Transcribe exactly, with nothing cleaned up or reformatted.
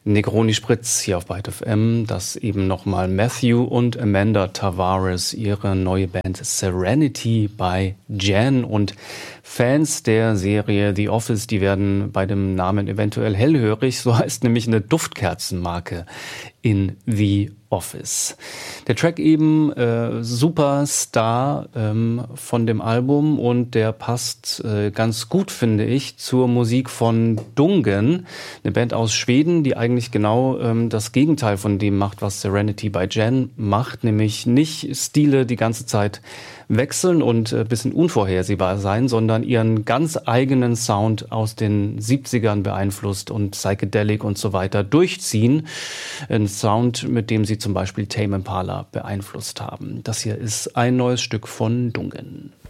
Negroni Spritz hier auf Byte F M, dass eben nochmal Matthew und Amanda Tavares ihre neue Band Serenity bei Jan, und Fans der Serie The Office, die werden bei dem Namen eventuell hellhörig. So heißt nämlich eine Duftkerzenmarke in The Office. Der Track eben äh, Superstar ähm, von dem Album, und der passt äh, ganz gut, finde ich, zur Musik von Dungen, eine Band aus Schweden, die eigentlich genau ähm, das Gegenteil von dem macht, was Serenity bei Jan macht, nämlich nicht Stile die ganze Zeit wechseln und ein bisschen unvorhersehbar sein, sondern ihren ganz eigenen Sound aus den siebzigern beeinflusst und Psychedelic und so weiter durchziehen. Ein Sound, mit dem sie zum Beispiel Tame Impala beeinflusst haben. Das hier ist ein neues Stück von Dungen.